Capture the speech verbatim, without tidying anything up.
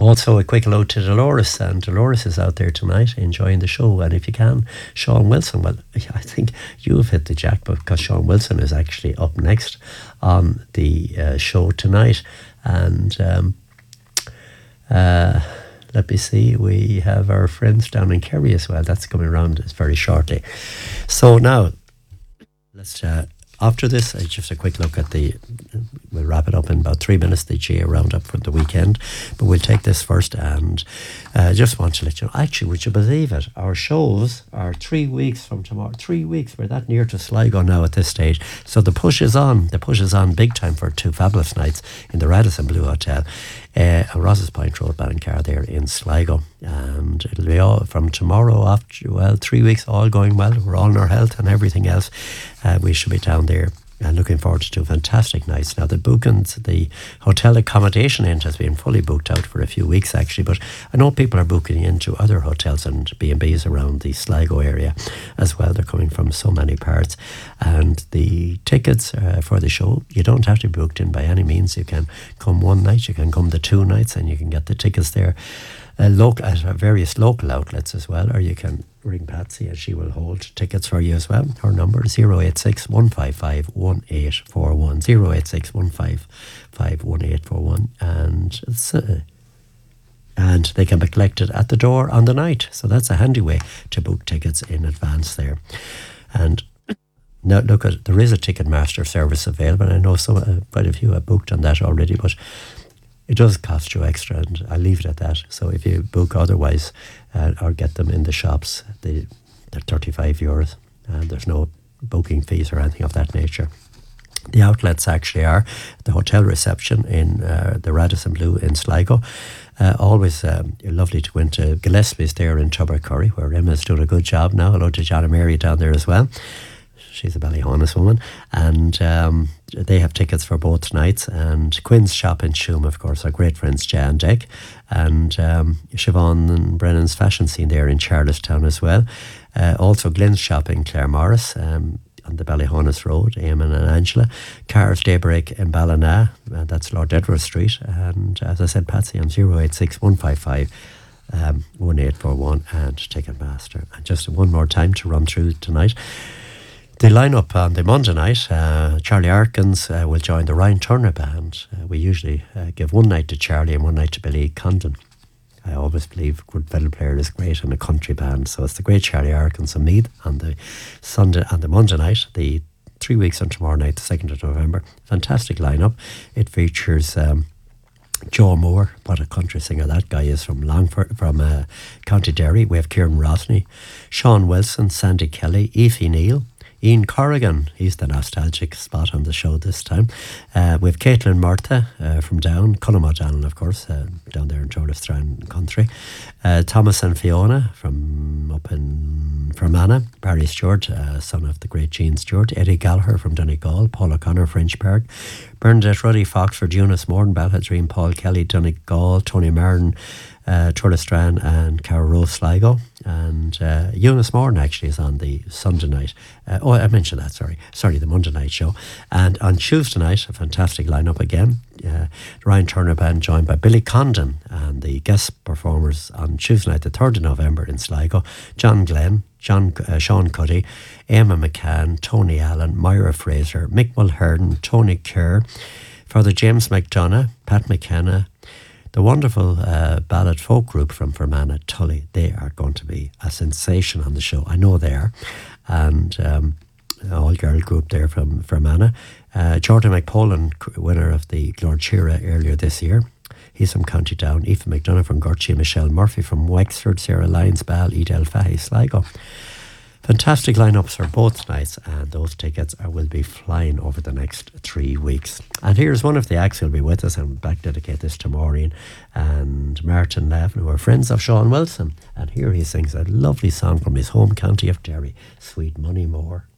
Also, a quick hello to Dolores, and Dolores is out there tonight enjoying the show. And if you can, Sean Wilson, well, I think you've hit the jackpot because Sean Wilson is actually up next on the uh, show tonight. And um, uh, let me see, we have our friends down in Kerry as well. That's coming around very shortly. So now, let's... Uh, After this, uh, just a quick look at the, we'll wrap it up in about three minutes, the G A Roundup for the weekend. But we'll take this first, and I uh, just want to let you know, actually, would you believe it? Our shows are three weeks from tomorrow. Three weeks, we're that near to Sligo now at this stage. So the push is on. The push is on big time for two fabulous nights in the Radisson Blu Hotel. Uh, on Rosses Point Road, Ballincar there in Sligo. And it'll be all from tomorrow after, well, three weeks all going well. We're all in our health and everything else. Uh, we should be down there and looking forward to two fantastic nights. Now, the bookings, the hotel accommodation end has been fully booked out for a few weeks actually, but I know people are booking into other hotels and B and B's around the Sligo area as well. They're coming from so many parts. And the tickets uh, for the show, you don't have to be booked in by any means. You can come one night, you can come the two nights, and you can get the tickets there uh, local, at various local outlets as well, or you can ring Patsy and she will hold tickets for you as well. Her number is zero eight six, one five five, one eight four one, zero eight six, one five five, one eight four one, and it's uh, and they can be collected at the door on the night. So that's a handy way to book tickets in advance there. And now look, at there is a Ticketmaster service available. I know some uh, quite a few have booked on that already, but it does cost you extra, and I leave it at that. So if you book otherwise uh, or get them in the shops, they, they're thirty-five euros, and there's no booking fees or anything of that nature. The outlets actually are the hotel reception in uh, the Radisson Blu in Sligo. Uh, always um, lovely to go into Gillespie's there in Tubbercurry, where Emma's doing a good job now. Hello to John and Mary down there as well. She's a Ballyhonus woman, and um, they have tickets for both nights. And Quinn's shop in Tuam, of course, our great friends Jan Deck, and um, Siobhan and Brennan's fashion scene there in Charlestown as well. Uh, also Glenn's shop in Claremorris um, on the Ballyhonus Road, Eamon and Angela. Car's Daybreak in Ballina, uh, that's Lord Edward Street. And as I said, Patsy on zero eight six, one five five, um, one eight four one and Ticketmaster. And just one more time to run through tonight. The lineup on the Monday night, uh, Charlie Arkins uh, will join the Ryan Turner Band. Uh, we usually uh, give one night to Charlie and one night to Billy Condon. I always believe a good fiddle player is great in a country band. So it's the great Charlie Arkins and Meath on the Sunday and the Monday night, the three weeks on tomorrow night, the second of November. Fantastic lineup. It features um, Joe Moore, what a country singer that guy is, from Longford, from uh, County Derry. We have Kieran Rosny, Sean Wilson, Sandy Kelly, Aoife Neal, Ian Corrigan, he's the nostalgic spot on the show this time. Uh, we have Caitlin Murtha uh, from Down, Colm O'Donnell, of course, uh, down there in Jordastrand country. Uh, Thomas and Fiona from up in Fermanagh. Barry Stewart, uh, son of the great Gene Stewart. Eddie Gallagher from Donegal. Paul O'Connor, French Park. Bernadette Ruddy, Foxford. Eunice Morton, Balhadreen. Paul Kelly, Donegal. Tony Martin, uh, Turlestrand, and Cara Rose, Sligo. And uh, Eunice Morton actually is on the Sunday night. Uh, oh, I mentioned that, sorry. Sorry, the Monday night show. And on Tuesday night, a fantastic lineup again. Uh, the Ryan Turner Band joined by Billy Condon, and the guest performers on Tuesday night, the third of November in Sligo, John Glenn, John, uh, Sean Cuddy, Emma McCann, Tony Allen, Myra Fraser, Mick Mulhern, Tony Kerr, Father James McDonough, Pat McKenna, the wonderful uh, ballad folk group from Fermanagh, Tully. They are going to be a sensation on the show. I know they are. And um, all-girl group there from Fermanagh. Uh, Jordan McPolan, winner of the Lord Shira earlier this year. He's from County Down. Aoife McDonough from Gurchie, Michelle Murphy from Wexford, Sarah Lyons, Ball, Edel Fahy, Sligo. Fantastic lineups for both nights, and those tickets are, will be flying over the next three weeks. And here's one of the acts who'll be with us, and we'll back dedicate this to Maureen and Martin Lavin, who are friends of Sean Wilson. And here he sings a lovely song from his home county of Derry, Sweet Money More.